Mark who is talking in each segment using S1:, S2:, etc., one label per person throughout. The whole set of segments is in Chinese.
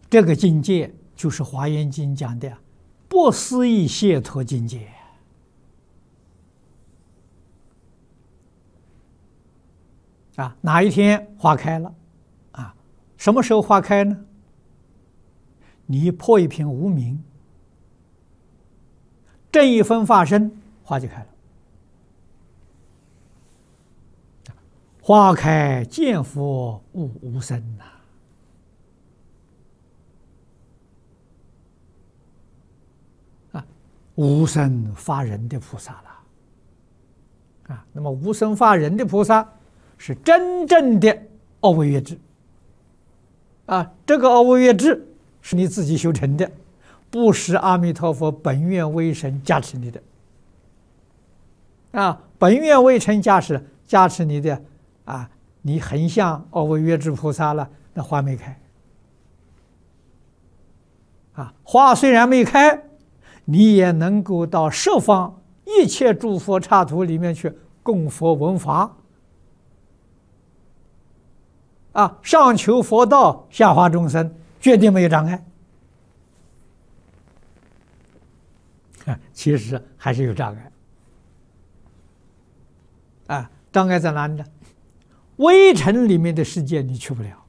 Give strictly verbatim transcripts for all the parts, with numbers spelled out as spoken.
S1: 这个境界就是《华严经》讲的不思议解脱境界啊！哪一天花开了啊？什么时候花开呢？你破一品无明，正一分发生，花就开了。花开见佛悟无生呐！啊，无生发人的菩萨了啊。那么无生发人的菩萨是真正的阿惟越致啊。这个阿惟越致是你自己修成的，不是阿弥陀佛本愿威神加持你的啊。本愿威神加持加持你的。啊，你很像阿惟越致菩萨了，那花没开。啊，花虽然没开，你也能够到十方一切诸佛刹土里面去供佛闻法。啊，上求佛道，下化众生，绝对没有障碍。啊，其实还是有障碍。啊，障碍在哪里呢？微尘里面的世界你去不了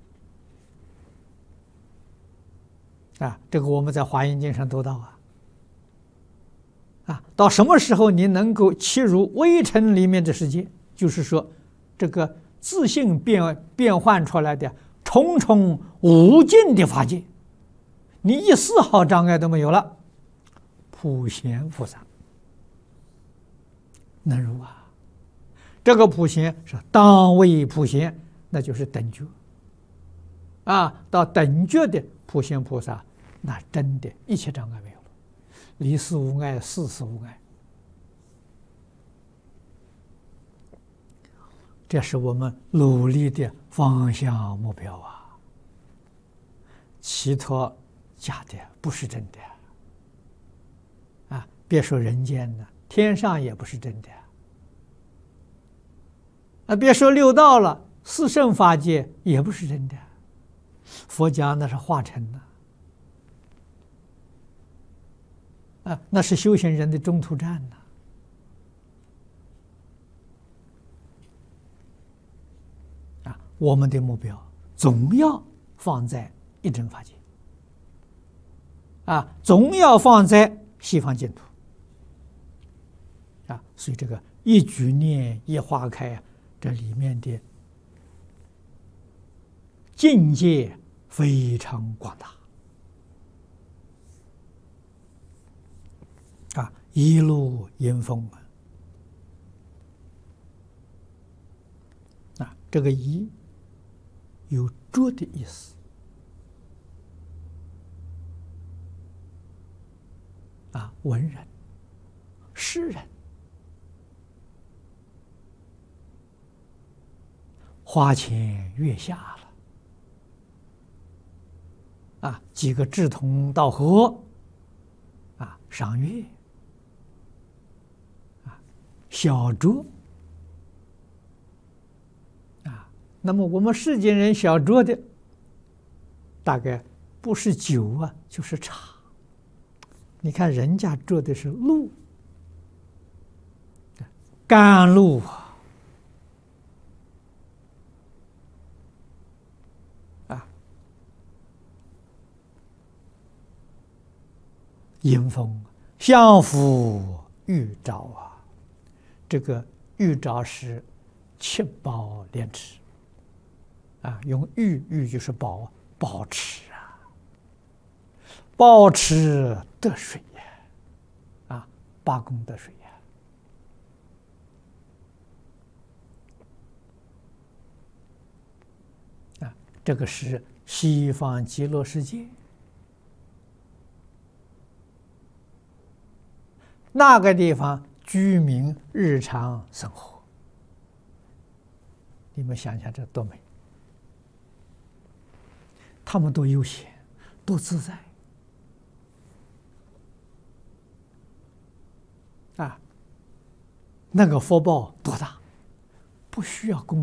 S1: 啊！这个我们在《华严经》上读到啊啊，到什么时候你能够切入微尘里面的世界？就是说，这个自性变变换出来的重重无尽的法界，你一丝毫障碍都没有了。普贤菩萨能入啊！这个普贤是当为普贤，那就是等觉啊。到等觉的普贤菩萨，那真的一切障碍没有了，离事无碍，事事无碍。这是我们努力的方向目标啊！其他假的，不是真的啊！别说人间了，天上也不是真的。啊，别说六道了，四圣法界也不是真的，佛家那是化成的，啊，那是修行人的中途站呐。啊，我们的目标总要放在一真法界，啊，总要放在西方净土，啊，所以这个一举念一花开啊。这里面的境界非常广大啊，一路迎风啊！啊，这个“一”有着的意思啊，文人、诗人。花前月下了啊，几个志同道合啊，赏月啊，小酌啊。那么我们世间人小酌的，大概不是酒啊，就是茶。你看人家酌的是露，甘露啊。迎风相扶玉沼啊，这个玉沼是七宝莲池啊，用玉玉就是宝宝池啊，宝池得水呀，啊，八功德水呀，啊，这个是西方极乐世界。那个地方居民日常生活，你们想想这多美！他们多悠闲，多自在啊！那个福报多大，不需要功。